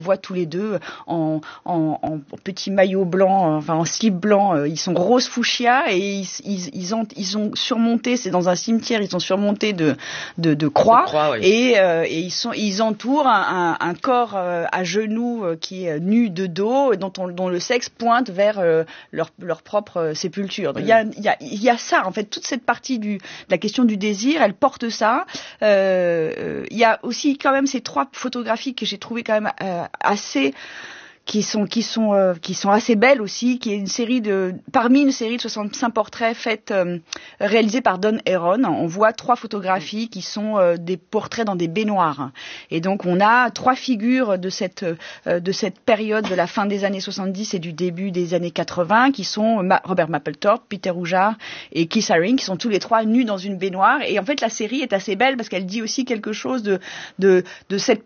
voit tous les deux en petit maillot blanc, enfin en slip blanc, ils sont rose fuchsia et ils ont surmonté, c'est dans un cimetière, ils ont surmonté de croix, oui. et ils entourent un corps à genoux qui est nu de dos, dont le sexe pointe vers leur propre sépulture. Donc, il y a ça en fait, toute cette partie de la question du désir, elle porte ça. Il y a aussi quand même ces 3 photographies que j'ai trouvées quand même qui sont assez belles aussi, qui est parmi une série de 65 portraits réalisés par Don Heron. On voit 3 photographies qui sont des portraits dans des baignoires. Et donc on a 3 figures de cette période de la fin des années 70 et du début des années 80 qui sont Robert Mapplethorpe, Peter Oujar et Keith Haring, qui sont tous les 3 nus dans une baignoire. Et en fait la série est assez belle parce qu'elle dit aussi quelque chose de cette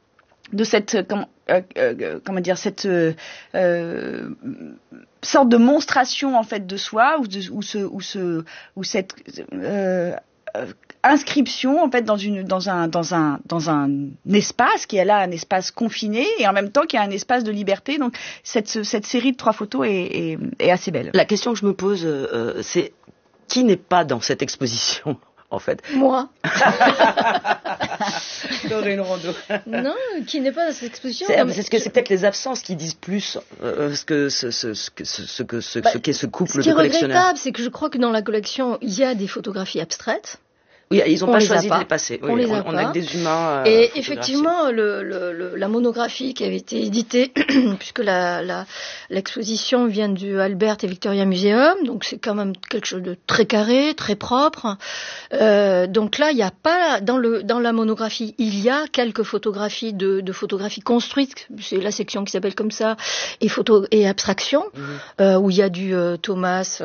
sorte de monstration en fait de soi, ou cette inscription en fait dans un espace qui est là, un espace confiné, et en même temps qui a un espace de liberté. Donc cette série de 3 photos est assez belle. La question que je me pose, c'est qui n'est pas dans cette exposition? En fait. Moi. Dorine Rondeau. Non, qui n'est pas dans cette exposition. C'est peut-être les absences qui disent plus ce qu'est ce couple de collectionneurs. Ce qui est regrettable, c'est que je crois que dans la collection, il y a des photographies abstraites. Oui, ils n'ont pas choisi de les passer. Oui, on a des humains. Et effectivement, la monographie qui avait été éditée, puisque l'exposition vient du Albert et Victoria Museum, donc c'est quand même quelque chose de très carré, très propre. Donc là, il n'y a pas dans la monographie, il y a quelques photographies de photographies construites. C'est la section qui s'appelle comme ça, et abstraction, où il y a du Thomas,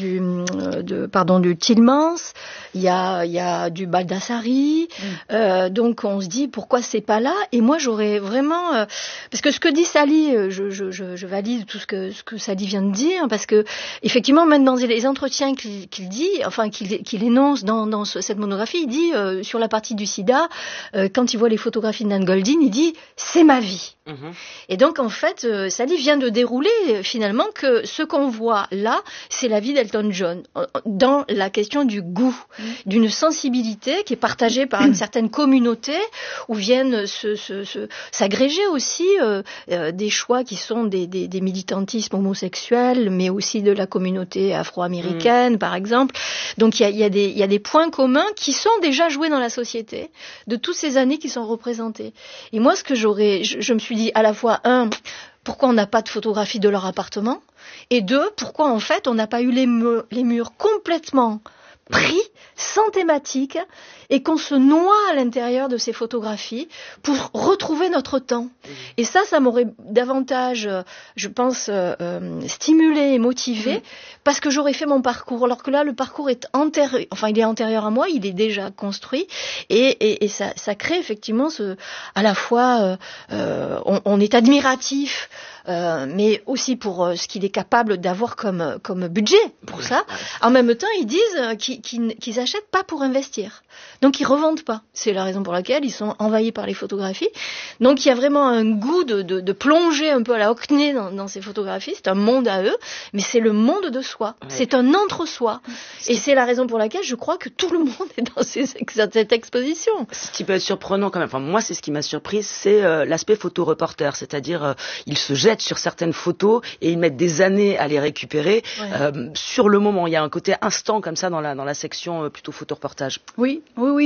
du Tillmans. Il y a du Baldassari, donc on se dit pourquoi c'est pas là. Et moi j'aurais vraiment parce que ce que dit Sally, je valide tout ce que Sally vient de dire, parce que effectivement même dans les entretiens qu'il dit, enfin qu'il énonce dans cette monographie, il dit sur la partie du sida, quand il voit les photographies de Nan Goldin, il dit c'est ma vie. Et donc en fait Sally vient de dérouler finalement que ce qu'on voit là, c'est la vie d'Elton John dans la question du goût, d'une sensibilité qui est partagée par une certaine communauté, où viennent s'agréger aussi des choix qui sont des militantismes homosexuels, mais aussi de la communauté afro-américaine, par exemple. Donc il y a des points communs qui sont déjà joués dans la société de toutes ces années qui sont représentées. Et moi, ce que je me suis dit à la fois, pourquoi on n'a pas de photographie de leur appartement, et 2, pourquoi en fait on n'a pas eu les murs complètement pris, sans thématique, et qu'on se noie à l'intérieur de ces photographies pour retrouver notre temps. Et ça m'aurait davantage, je pense, stimulé et motivé, parce que j'aurais fait mon parcours, alors que là, le parcours est il est antérieur à moi, il est déjà construit, et ça crée effectivement à la fois, on est admiratif, mais aussi pour ce qu'il est capable d'avoir comme budget pour ça. En même temps, ils disent qu'ils achètent pas pour investir. Donc ils revendent pas. C'est la raison pour laquelle ils sont envahis par les photographies. Donc il y a vraiment un goût de plonger un peu à la Hockney dans ces photographies. C'est un monde à eux, mais c'est le monde de soi. Ouais. C'est un entre-soi. Et c'est la raison pour laquelle je crois que tout le monde est dans cette exposition. Ce qui peut être surprenant quand même, enfin moi c'est ce qui m'a surprise, c'est l'aspect photo-reporter, c'est-à-dire ils se jettent sur certaines photos et ils mettent des années à les récupérer. Ouais. Sur le moment, il y a un côté instant comme ça dans la section plutôt photo-reportage. Oui,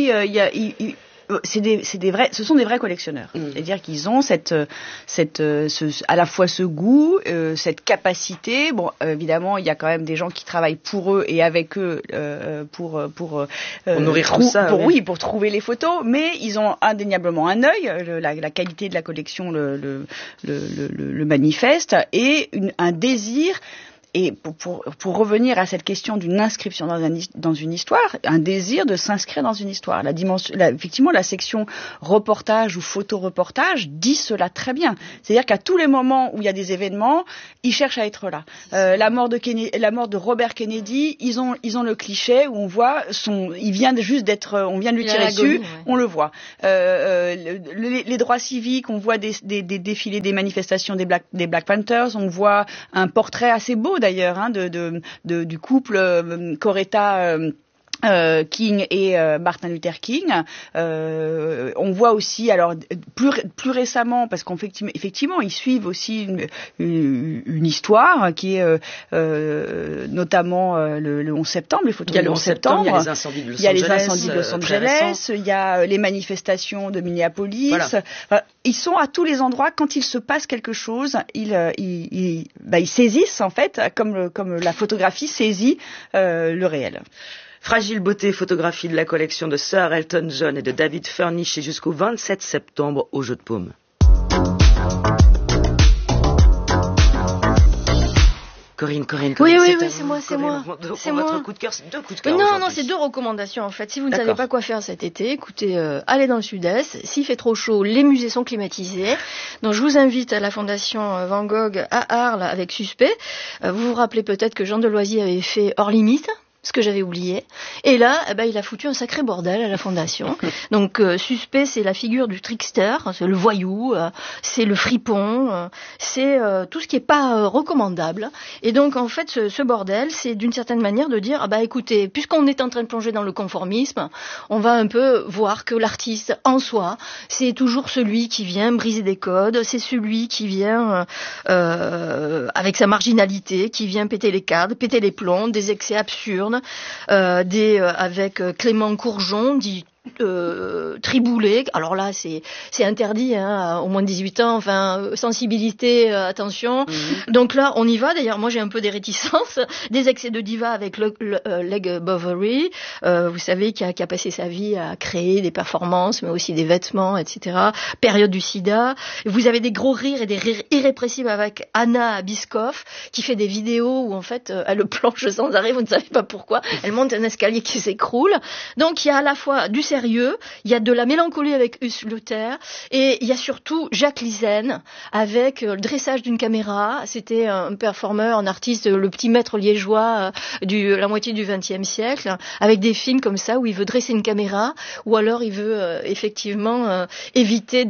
ce sont des vrais collectionneurs. C'est-à-dire qu'ils ont à la fois ce goût, cette capacité. Bon, évidemment, il y a quand même des gens qui travaillent pour eux et avec eux pour nourrir tout ça. Pour trouver les photos. Mais ils ont indéniablement un œil. La qualité de la collection le manifeste, et un désir et pour revenir à cette question d'une inscription dans une histoire, un désir de s'inscrire dans une histoire. Effectivement, la section reportage ou photo-reportage dit cela très bien. C'est-à-dire qu'à tous les moments où il y a des événements, ils cherchent à être là. La mort de Robert Kennedy, ils ont le cliché où on voit il vient juste d'être, on vient de lui tirer dessus, ouais. On le voit. Les droits civiques, on voit des défilés, des manifestations des Black Panthers, on voit un portrait assez beau d'ailleurs du couple Coretta King et Martin Luther King. On voit aussi, alors plus récemment, parce qu'effectivement ils suivent aussi une histoire qui est notamment le 11 septembre, les photos du 11 septembre. Il y a les incendies de Los Angeles, il y a les manifestations de Minneapolis. Voilà. Ils sont à tous les endroits quand il se passe quelque chose, ils saisissent en fait, comme la photographie saisit le réel. Fragile beauté, photographie de la collection de Sir Elton John et de David Furnish et jusqu'au 27 septembre au Jeu de Paume. Corinne. Oui, c'est moi. C'est votre coup de cœur, c'est 2 coups de cœur. Non, c'est 2 recommandations en fait. Si vous ne savez pas quoi faire cet été, écoutez, allez dans le sud-est. S'il fait trop chaud, les musées sont climatisés. Donc je vous invite à la Fondation Van Gogh à Arles avec Suspect. Vous vous rappelez peut-être que Jean Deloisy avait fait Hors Limite, ce que j'avais oublié. Et là, il a foutu un sacré bordel à la Fondation. Donc, Suspect, c'est la figure du trickster, c'est le voyou, c'est le fripon, c'est tout ce qui est pas recommandable. Et donc, en fait, ce bordel, c'est d'une certaine manière de dire, écoutez, puisqu'on est en train de plonger dans le conformisme, on va un peu voir que l'artiste, en soi, c'est toujours celui qui vient briser des codes, c'est celui qui vient, avec sa marginalité, qui vient péter les cadres, péter les plombs, des excès absurdes, avec Clément Courgeon, dit Triboulet. Alors là, c'est interdit, au moins de 18 ans, sensibilité, attention. Donc là, on y va. D'ailleurs, moi, j'ai un peu des réticences. Des excès de diva avec Leg Bovary, vous savez, qui a passé sa vie à créer des performances, mais aussi des vêtements, etc. Période du sida. Vous avez des gros rires et des rires irrépressibles avec Anna Biscoff, qui fait des vidéos où, en fait, elle plonge sans arrêt, vous ne savez pas pourquoi. Elle monte un escalier qui s'écroule. Donc, il y a à la fois du sérieux, il y a de la mélancolie avec Huss Luther, et il y a surtout Jacques Lizen avec le dressage d'une caméra. C'était un performeur, un artiste, le petit maître liégeois la moitié du XXe siècle, avec des films comme ça où il veut dresser une caméra, ou alors il veut effectivement éviter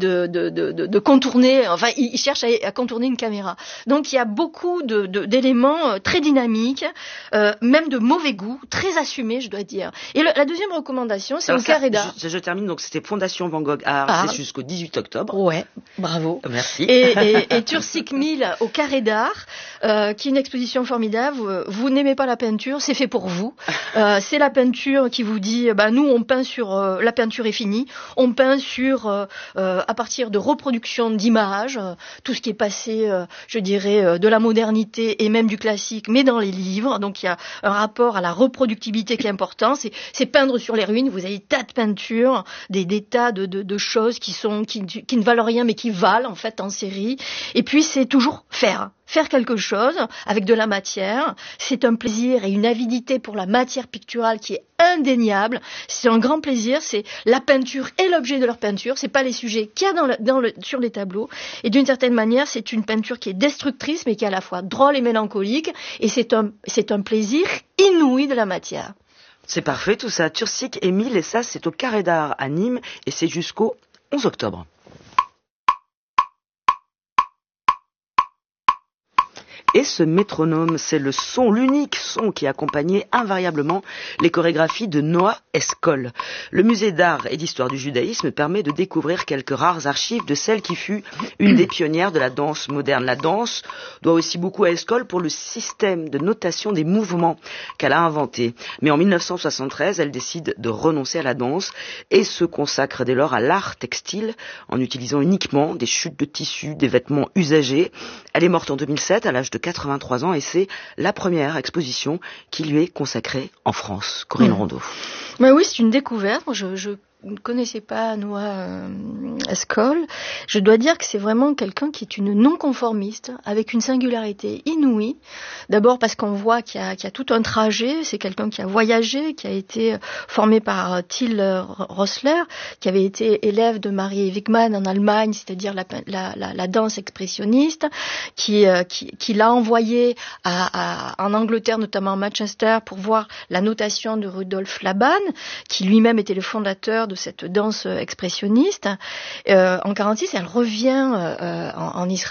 de contourner, il cherche à contourner une caméra. Donc il y a beaucoup d'éléments très dynamiques, même de mauvais goût, très assumés, je dois dire. Et la deuxième recommandation, c'est au Carré d'Art. Je termine, donc c'était Fondation Van Gogh à Arles, c'est jusqu'au 18 octobre. Ouais, bravo. Merci. Et Tursik 1000 au Carré d'Art, qui est une exposition formidable. Vous n'aimez pas la peinture, c'est fait pour vous. C'est la peinture qui vous dit, nous on peint sur, la peinture est finie, on peint sur, à partir de reproduction d'images, tout ce qui est passé, je dirais, de la modernité et même du classique, mais dans les livres. Donc il y a un rapport à la reproductibilité qui est important. C'est peindre sur les ruines. Vous avez des tas de peintures, des tas de choses qui ne valent rien mais qui valent en fait en série. Et puis c'est toujours faire quelque chose avec de la matière. C'est un plaisir et une avidité pour la matière picturale qui est indéniable. C'est un grand plaisir. C'est la peinture et l'objet de leur peinture. C'est pas les sujets qu'il y a sur les tableaux. Et d'une certaine manière, c'est une peinture qui est destructrice mais qui est à la fois drôle et mélancolique. Et c'est un plaisir inouï de la matière. C'est parfait tout ça. Tursik et 1000, et ça c'est au Carré d'Art à Nîmes et c'est jusqu'au 11 octobre. Et ce métronome, c'est l'unique son qui accompagnait invariablement les chorégraphies de Noah Eskol. Le musée d'art et d'histoire du judaïsme permet de découvrir quelques rares archives de celle qui fut une des pionnières de la danse moderne. La danse doit aussi beaucoup à Eskol pour le système de notation des mouvements qu'elle a inventé. Mais en 1973, elle décide de renoncer à la danse et se consacre dès lors à l'art textile en utilisant uniquement des chutes de tissu, des vêtements usagés. Elle est morte en 2007 à l'âge de 83 ans et c'est la première exposition qui lui est consacrée en France. Corinne Rondeau. Mais oui, c'est une découverte. ne connaissais pas Noah Skoll, je dois dire que c'est vraiment quelqu'un qui est une non-conformiste, avec une singularité inouïe. D'abord parce qu'on voit qu'il y a tout un trajet, c'est quelqu'un qui a voyagé, qui a été formé par Till Rosser, qui avait été élève de Marie Wigman en Allemagne, c'est-à-dire la danse expressionniste, qui l'a envoyé en Angleterre, notamment à Manchester, pour voir la notation de Rudolf Laban, qui lui-même était le fondateur de cette danse expressionniste. En 1946, elle revient en Israël.